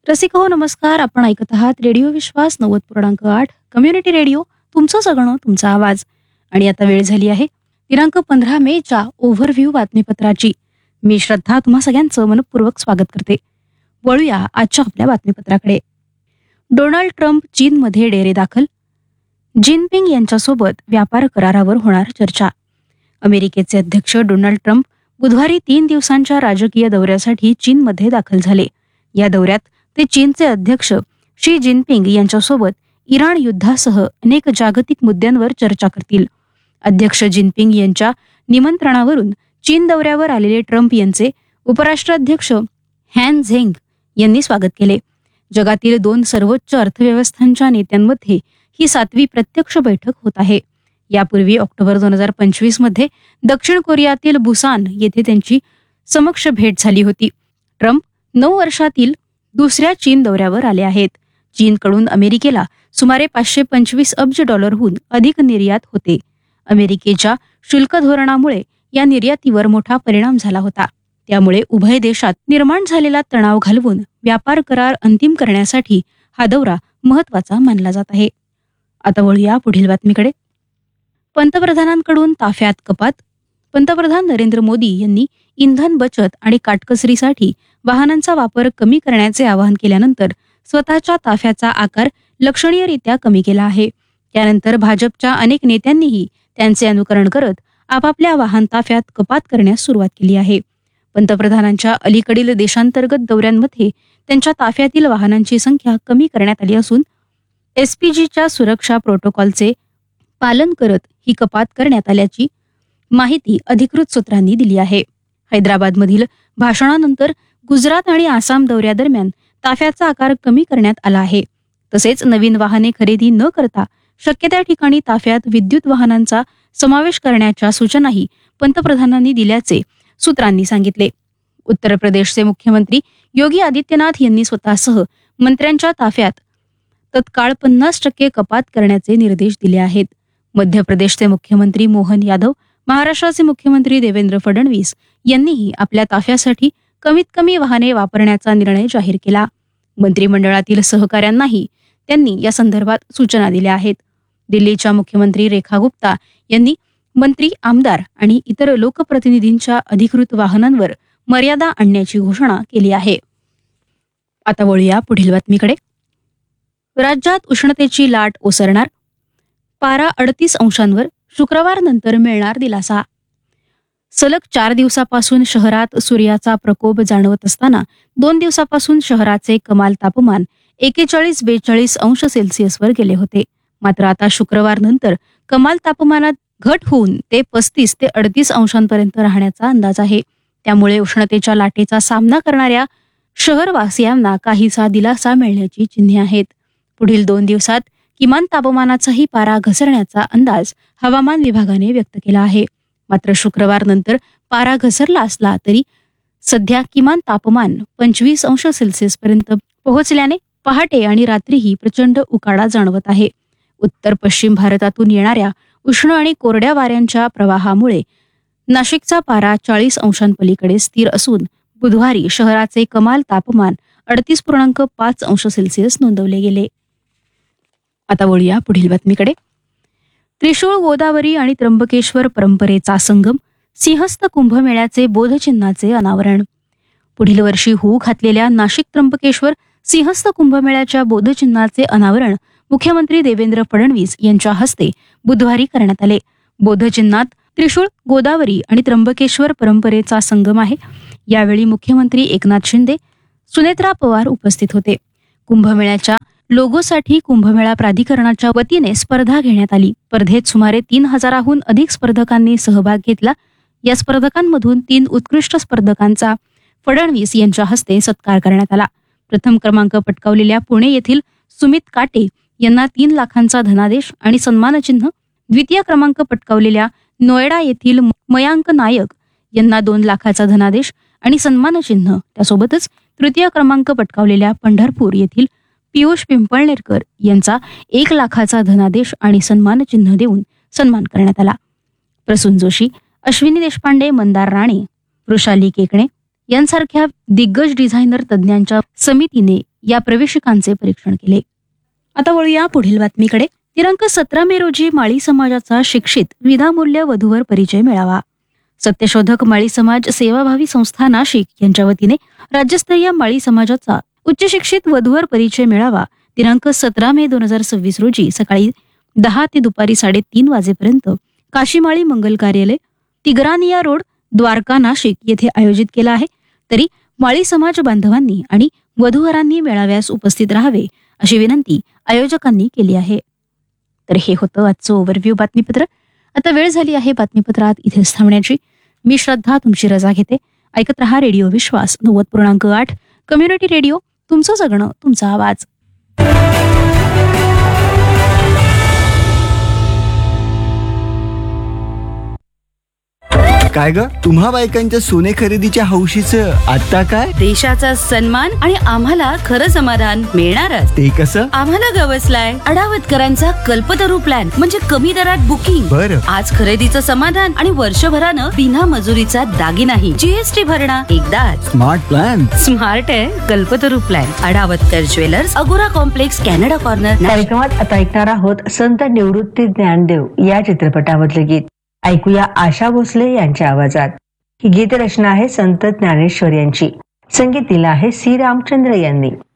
रसिक हो नमस्कार. आपण ऐकत आहात रेडिओ विश्वास 90.8 कम्युनिटी रेडिओ. तुमचं सगळं तुमचा आवाज. आणि आता वेळ झाली आहे दिनांक 15 मेच्या ओव्हरव्ह्यू बातमीपत्राची. मी श्रद्धा तुम्हा सगळ्यांचं मनपूर्वक स्वागत करते. वळूया आजच्या आपल्या बातमीपत्राकडे. डोनाल्ड ट्रम्प चीनमध्ये डेरे दाखल. जिनपिंग यांच्यासोबत व्यापार करारावर होणार चर्चा. अमेरिकेचे अध्यक्ष डोनाल्ड ट्रम्प बुधवारी 3 दिवसांच्या राजकीय दौऱ्यासाठी चीनमध्ये दाखल झाले. या दौऱ्यात ते चीनचे अध्यक्ष शी जिनपिंग यांच्यासोबत इराण युद्धासह अनेक जागतिक मुद्द्यांवर चर्चा करतील. अध्यक्ष जिनपिंग यांच्या निमंत्रणावरून चीन दौऱ्यावर आलेले ट्रम्प यांचे उपराष्ट्राध्यक्ष हॅन झेंग यांनी स्वागत केले. जगातील 2 सर्वोच्च अर्थव्यवस्थांच्या नेत्यांमध्ये ही 7वी प्रत्यक्ष बैठक होत आहे. यापूर्वी ऑक्टोबर 2025 मध्ये दक्षिण कोरियातील बुसान येथे त्यांची समक्ष भेट झाली होती. ट्रम्प 9 वर्षातील दुसऱ्या चीन दौऱ्यावर आले आहेत. चीनकडून अमेरिकेला सुमारे $525 अब्ज अधिक निर्यात होते. अमेरिकेच्या शुल्क धोरणामुळे या निर्यातीवर मोठा परिणाम झाला होता. त्यामुळे उभय देशात निर्माण झालेला तणाव घालवून व्यापार करार अंतिम करण्यासाठी हा दौरा महत्वाचा मानला जात आहे. आता वळूया पुढील बातमीकडे. पंतप्रधानांकडून ताफ्यात कपात. पंतप्रधान नरेंद्र मोदी यांनी इंधन बचत आणि काटकसरीसाठी वाहनांचा वापर कमी करण्याचे आवाहन केल्यानंतर स्वतःच्या ताफ्याचा आकार लक्षणीयरित्या कमी केला आहे. त्यानंतर भाजपच्या अनेक नेत्यांनीही त्यांचे अनुकरण करत आपापल्या वाहन ताफ्यात कपात करण्यास सुरुवात केली आहे. पंतप्रधानांच्या अलीकडील देशांतर्गत दौऱ्यांमध्ये त्यांच्या ताफ्यातील वाहनांची संख्या कमी करण्यात आली असून एसपीजीच्या सुरक्षा प्रोटोकॉलचे पालन करत ही कपात करण्यात आल्याची माहिती अधिकृत सूत्रांनी दिली आहे. हैदराबादमधील भाषणानंतर गुजरात आणि आसाम दौऱ्यादरम्यान ताफ्याचा आकार कमी करण्यात आला आहे. तसेच नवीन वाहने खरेदी न करता शक्य त्या ठिकाणी ताफ्यात विद्युत वाहनांचा समावेश करण्याच्या सूचनाही पंतप्रधानांनी दिल्याचे सूत्रांनी सांगितले. उत्तर प्रदेशचे मुख्यमंत्री योगी आदित्यनाथ यांनी स्वतःसह मंत्र्यांच्या ताफ्यात तत्काळ 50% कपात करण्याचे निर्देश दिले आहेत. मध्य प्रदेशचे मुख्यमंत्री मोहन यादव, महाराष्ट्राचे मुख्यमंत्री देवेंद्र फडणवीस यांनीही आपल्या ताफ्यासाठी कमीत कमी वाहने वापरण्याचा निर्णय जाहीर केला. मंत्रिमंडळातील सहकाऱ्यांनाही त्यांनी या संदर्भात सूचना दिल्या आहेत. दिल्लीच्या मुख्यमंत्री रेखा गुप्ता यांनी मंत्री, आमदार आणि इतर लोकप्रतिनिधींच्या अधिकृत वाहनांवर मर्यादा आणण्याची घोषणा केली आहे. आता वळूया पुढील बातमीकडे. राज्यात उष्णतेची लाट ओसरणार. पारा 38 अंशांवर. शुक्रवार नंतर मिळणार दिलासा. सलग 4 दिवसापासून शहरात सूर्याचा प्रकोप जाणवत असताना 2 दिवसापासून शहराचे कमाल तापमान 41-42 अंश सेल्सिअसवर गेले होते. मात्र आता शुक्रवार नंतर कमाल तापमानात घट होऊन ते 35 ते 38 अंशांपर्यंत राहण्याचा अंदाज आहे. त्यामुळे उष्णतेच्या लाटेचा सामना करणाऱ्या शहरवासियांना काहीसा दिलासा मिळण्याची चिन्हे आहेत. पुढील 2 दिवसात किमान तापमानाचाही पारा घसरण्याचा अंदाज हवामान विभागाने व्यक्त केला आहे. मात्र शुक्रवार नंतर पारा घसरला असला तरी सध्या किमान तापमान 25 अंश सेल्सिअस पर्यंत पोहोचल्याने पहाटे आणि रात्रीही प्रचंड उकाडा जाणवत आहे. उत्तर पश्चिम भारतातून येणाऱ्या उष्ण आणि कोरड्या वाऱ्यांच्या प्रवाहामुळे नाशिकचा पारा 40 अंशांपलीकडे स्थिर असून बुधवारी शहराचे कमाल तापमान 38.5 अंश सेल्सिअस नोंदवले गेले. आता वळूया पुढील बातमीकडे. त्रिशूळ, गोदावरी आणि त्र्यंबकेश्वर परंपरेचा संगम. सिंहस्थ कुंभमेळ्याचे बोधचिन्हाचे अनावरण. पुढील वर्षी होऊ घातलेल्या नाशिक त्र्यंबकेश्वर सिंहस्थ कुंभमेळ्याच्या बोधचिन्हाचे अनावरण मुख्यमंत्री देवेंद्र फडणवीस यांच्या हस्ते बुधवारी करण्यात आले. बोधचिन्हात त्रिशूळ, गोदावरी आणि त्र्यंबकेश्वर परंपरेचा संगम आहे. यावेळी मुख्यमंत्री एकनाथ शिंदे, सुनेत्रा पवार उपस्थित होते. कुंभमेळ्याच्या लोगोसाठी कुंभमेळा प्राधिकरणाच्या वतीने स्पर्धा घेण्यात आली. स्पर्धेत सुमारे 3000हून अधिक स्पर्धकांनी सहभाग घेतला. या स्पर्धकांमधून 3 उत्कृष्ट स्पर्धकांचा फडणवीस यांच्या हस्ते सत्कार करण्यात आला. प्रथम क्रमांक पटकावलेल्या पुणे येथील सुमित काटे यांना 3 लाखांचा धनादेश आणि सन्मानचिन्ह. द्वितीय क्रमांक पटकावलेल्या नोएडा येथील मयांक नायक यांना 2 लाखाचा धनादेश आणि सन्मानचिन्ह. त्यासोबतच तृतीय क्रमांक पटकावलेल्या पंढरपूर येथील पियुष पिंपळनेरकर यांचा 1 लाखाचा धनादेश आणि सन्मानचिन्ह देऊन सन्मान करण्यात आला. प्रसून जोशी, अश्विनी देशपांडे, मंदार राणे, वृषाली केकणे यांसारख्या दिग्गज डिझायनर तज्ज्ञांच्या समितीने या प्रवेशिकांचे परीक्षण केले. आता वळूया पुढील बातमीकडे. दिनांक 17 मे रोजी माळी समाजाचा शिक्षित विनामूल्य वधूवर परिचय मेळावा. सत्यशोधक माळी समाज सेवाभावी संस्था नाशिक यांच्या वतीने राज्यस्तरीय माळी समाजाचा उच्च शिक्षित वधूवर परिचय मेळावा दिनांक 17 मे 2026 रोजी सकाळी 10 ते दुपारी 3:30 वाजेपर्यंत काशीमाळी मंगल कार्यालय, तिगरानिया रोड, द्वारका, नाशिक येथे आयोजित केला आहे. तरी माळी समाज बांधवांनी आणि वधूवरांनी मेळाव्यास उपस्थित राहावे अशी विनंती आयोजकांनी केली आहे. तर हे होतं आजचं ओव्हरव्ह्यू बातमीपत्र. आता वेळ झाली आहे बातमीपत्रात इथेच थांबण्याची. मी श्रद्धा तुमची रजा घेते. ऐकत रहा रेडिओ विश्वास 90.8 कम्युनिटी रेडिओ, तुमचं जगणं तुमचा आवाज. काय ग, तुम्हा बायकांच्या सोने खरेदीच्या हौशीचं आता काय? देशाचा सन्मान आणि आम्हाला खरं समाधान मिळणारच. ते कसं? आम्हाला गवसलाय अडावतकरांचा कल्पतरू प्लॅन, म्हणजे कमी दरात बुकिंग. बरं. आज खरेदीचं समाधान आणि वर्षभरानं बिना मजुरीचा दागिनाही. जीएसटी भरणा एकदाच. Smart plan. स्मार्ट आहे कल्पतरू प्लॅन. अडावतकर ज्वेलर्स, अगोरा कॉम्प्लेक्स, कॅनडा कॉर्नर. कार्यक्रमात आता ऐकणार आहोत संत निवृत्ती ज्ञानदेव या चित्रपटामधले गीत. ऐकूया आशा भोसले यांच्या आवाजात. ही गीतरचना आहे संत ज्ञानेश्वर यांची. संगीत दिलं आहे सी रामचंद्र यांनी.